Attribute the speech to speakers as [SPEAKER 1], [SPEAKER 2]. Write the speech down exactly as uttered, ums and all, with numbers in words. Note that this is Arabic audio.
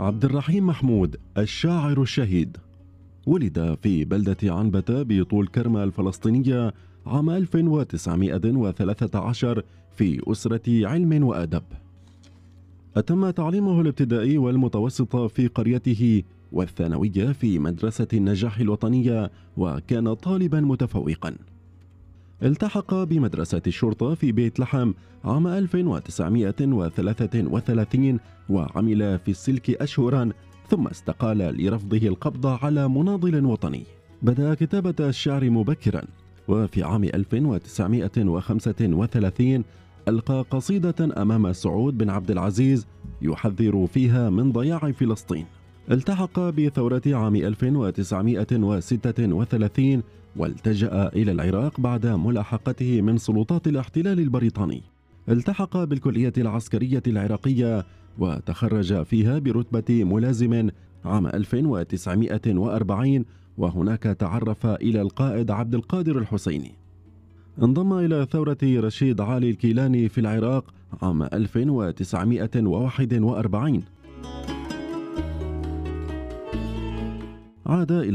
[SPEAKER 1] عبد الرحيم محمود الشاعر الشهيد ولد في بلدة عنبة بطول كرمة الفلسطينية عام ألف وتسعمائة وثلاثة عشر في أسرة علم وأدب. أتم تعليمه الابتدائي والمتوسط في قريته والثانوية في مدرسة النجاح الوطنية، وكان طالبا متفوقا. التحق بمدرسة الشرطة في بيت لحم عام ألف وتسعمائة وثلاثة وثلاثين وعمل في السلك أشهرا، ثم استقال لرفضه القبض على مناضل وطني. بدأ كتابة الشعر مبكرا، وفي عام ألف وتسعمائة وخمسة وثلاثين ألقى قصيدة أمام سعود بن عبد العزيز يحذر فيها من ضياع فلسطين. التحق بثورة عام ألف وتسعمائة وستة وثلاثين والتجأ إلى العراق بعد ملاحقته من سلطات الاحتلال البريطاني. التحق بالكلية العسكرية العراقية وتخرج فيها برتبة ملازم عام ألف وتسعمائة وأربعين، وهناك تعرف إلى القائد عبد القادر الحسيني. انضم إلى ثورة رشيد علي الكيلاني في العراق عام ألف وتسعمائة وواحد وأربعين. عاد إلى